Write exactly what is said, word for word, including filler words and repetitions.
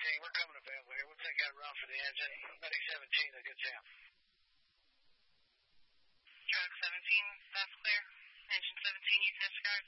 seventeen, we're coming available here. We'll take out a run for the engine. Medic seventeen, a good jam. Truck seventeen, that's clear. Engine seventeen, you discard.